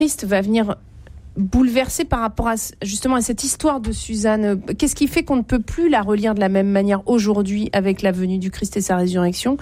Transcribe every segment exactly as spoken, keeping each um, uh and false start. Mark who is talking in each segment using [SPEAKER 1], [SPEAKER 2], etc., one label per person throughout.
[SPEAKER 1] Christ va venir bouleversé par rapport à, justement à cette histoire de Suzanne. Qu'est-ce qui fait qu'on ne peut plus la relire de la même manière aujourd'hui avec la venue du Christ et sa résurrection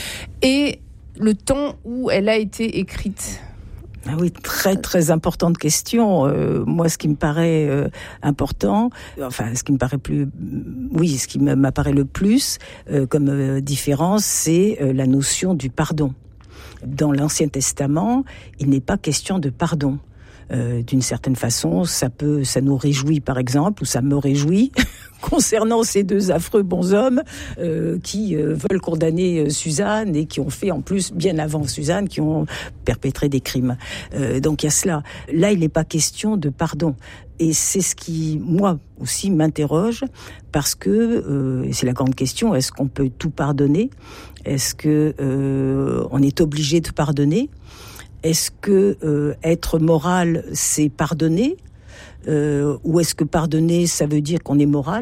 [SPEAKER 1] et le temps où elle a été écrite?
[SPEAKER 2] Ah oui, très très importante question. Euh, moi, ce qui me paraît euh, important, enfin, ce qui me paraît plus, oui, ce qui m'apparaît le plus euh, comme euh, différence, c'est euh, la notion du pardon. Dans l'Ancien Testament, il n'est pas question de pardon. Euh, d'une certaine façon, ça peut, ça nous réjouit par exemple, ou ça me réjouit concernant ces deux affreux bonshommes euh, qui euh, veulent condamner euh, Suzanne et qui ont fait en plus bien avant Suzanne, qui ont perpétré des crimes. Euh, donc il y a cela. Là, il n'est pas question de pardon. Et c'est ce qui, moi aussi, m'interroge, parce que euh, c'est la grande question, est-ce qu'on peut tout pardonner ? Est-ce que euh, on est obligé de pardonner ? Est-ce que euh, être moral, c'est pardonner ? euh, Ou est-ce que pardonner, ça veut dire qu'on est moral ?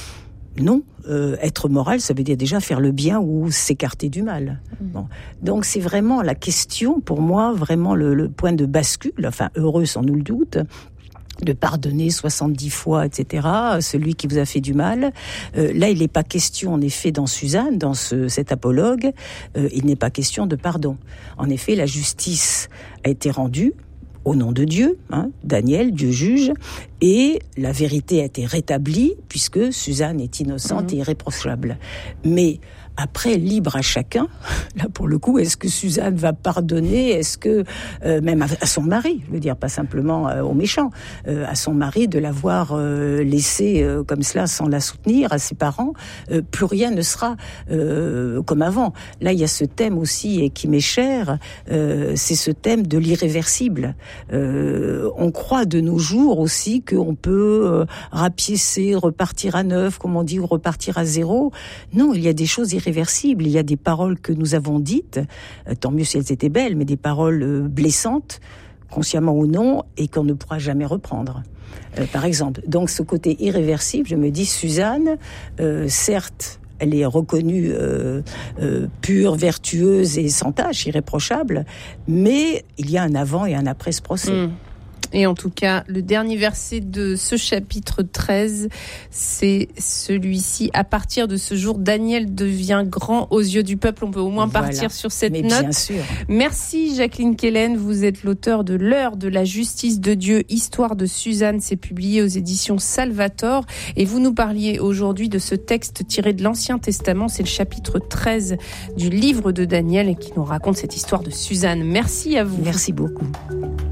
[SPEAKER 2] Non. Euh, être moral, ça veut dire déjà faire le bien ou s'écarter du mal. Mmh. Bon. Donc c'est vraiment la question, pour moi, vraiment le, le point de bascule, enfin heureux sans nul doute, de pardonner soixante-dix fois, et cetera, celui qui vous a fait du mal. Euh, là, il n'est pas question, en effet, dans Suzanne, dans ce, cet apologue, euh, il n'est pas question de pardon. En effet, la justice a été rendue au nom de Dieu, hein, Daniel, Dieu juge, et la vérité a été rétablie, puisque Suzanne est innocente mmh. et irréprochable. Mais après, libre à chacun, là pour le coup, est-ce que Suzanne va pardonner ? Est-ce que, euh, même à, à son mari, je veux dire, pas simplement euh, au méchant, euh, à son mari de l'avoir euh, laissée euh, comme cela sans la soutenir, à ses parents, euh, plus rien ne sera euh, comme avant. Là, il y a ce thème aussi et qui m'est cher, euh, c'est ce thème de l'irréversible. Euh, on croit de nos jours aussi qu'on peut euh, rapiécer, repartir à neuf, comme on dit, ou repartir à zéro. Non, il y a des choses irréversibles. Il y a des paroles que nous avons dites, euh, tant mieux si elles étaient belles, mais des paroles euh, blessantes, consciemment ou non, et qu'on ne pourra jamais reprendre. Euh, par exemple, donc ce côté irréversible, je me dis, Suzanne, euh, certes, elle est reconnue euh, euh, pure, vertueuse et sans tache, irréprochable, mais il y a un avant et un après ce procès. Mmh.
[SPEAKER 1] Et en tout cas, le dernier verset de ce chapitre treize, c'est celui-ci. À partir de ce jour, Daniel devient grand aux yeux du peuple. On peut au moins voilà. partir sur cette
[SPEAKER 2] Mais
[SPEAKER 1] note.
[SPEAKER 2] Bien sûr.
[SPEAKER 1] Merci Jacqueline Kellen. Vous êtes l'auteur de L'heure de la justice de Dieu, histoire de Suzanne. C'est publié aux éditions Salvator. Et vous nous parliez aujourd'hui de ce texte tiré de l'Ancien Testament. C'est le chapitre treize du livre de Daniel et qui nous raconte cette histoire de Suzanne. Merci à vous.
[SPEAKER 2] Merci beaucoup.